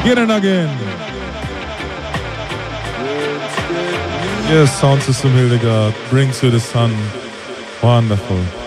Again and again. Yes, sound system Hildegard brings you the sun. Wonderful.